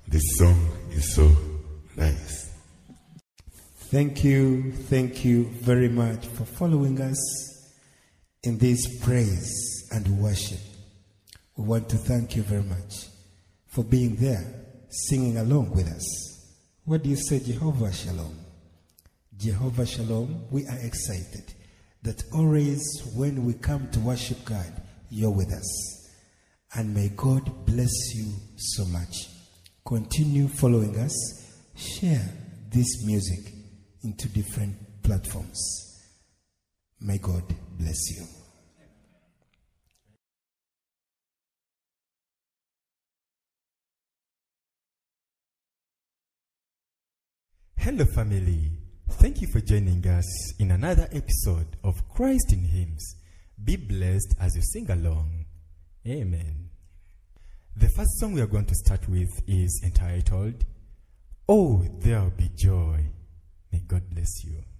This song is so nice. Thank you very much for following us in this praise and worship. We want to thank you very much for being there, singing along with us. What do you say, Jehovah Shalom? Jehovah Shalom, we are excited that always when we come to worship God, you're with us. And may God bless you so much. Continue following us. Share this music into different platforms. May God bless you. Hello family, thank you for joining us in another episode of Christ in Hymns. Be blessed as you sing along. Amen. The first song we are going to start with is entitled, Oh, There'll Be Joy. May God bless you.